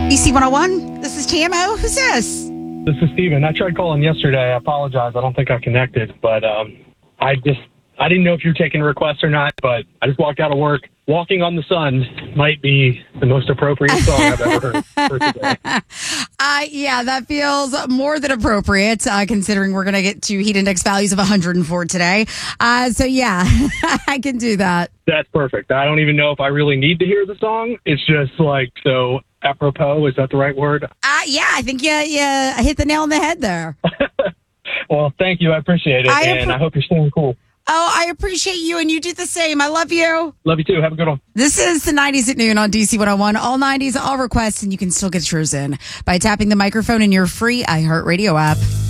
DC 101, this is TMO. Who's this? This is Steven. I tried calling yesterday. I apologize. I don't think I connected, but I didn't know if you were taking requests or not, but I just walked out of work. Walking on the Sun might be the most appropriate song I've ever heard for today. Yeah, that feels more than appropriate, considering we're going to get to heat index values of 104 today. So, yeah, I can do that. That's perfect. I don't even know if I really need to hear the song. It's just like so apropos. Is that the right word? Yeah, I think you hit the nail on the head there. Well, thank you. I appreciate it. I hope you're staying cool. Oh, I appreciate you, and you do the same. I love you. Love you too. Have a good one. This is the 90s at noon on DC 101. All 90s, all requests, and you can still get yours in by tapping the microphone in your free iHeartRadio app.